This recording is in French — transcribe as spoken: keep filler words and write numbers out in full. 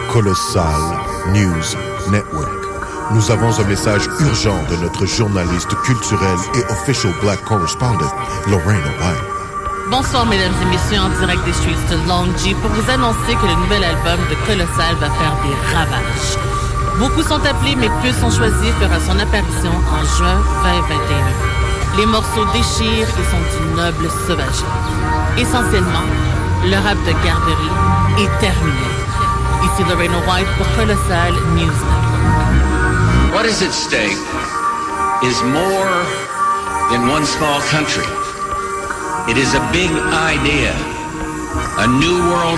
Colossal News Network. Nous avons un message urgent de notre journaliste culturelle et official black correspondent, Lorena White. Bonsoir, mesdames et messieurs, en direct des streets de Long G pour vous annoncer que le nouvel album de Colossal va faire des ravages. Beaucoup sont appelés, mais peu sont choisis, fera son apparition en juin vingt vingt et un. Les morceaux déchirent et sont d'une noble sauvagerie. Essentiellement, le rap de garderie est terminé. Ici Lorena White pour Colossal News Network. What is at stake is more than one small country. It is a big idea, a new world